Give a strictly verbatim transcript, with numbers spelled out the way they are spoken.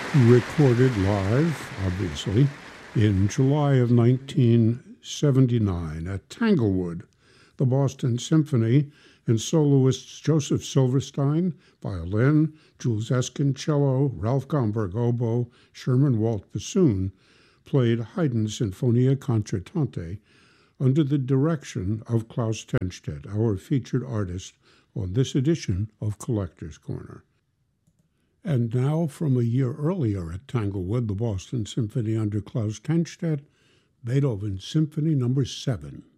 recorded live, obviously, in July of nineteen seventy-nine at Tanglewood. The Boston Symphony and soloists Joseph Silverstein, violin, Jules Eskin, cello, Ralph Gomberg, oboe, Sherman Walt, bassoon, played Haydn's Sinfonia Concertante under the direction of Klaus Tenstedt, our featured artist on this edition of Collector's Corner. And now, from a year earlier at Tanglewood, the Boston Symphony under Klaus Tenstedt, Beethoven Symphony Number seven.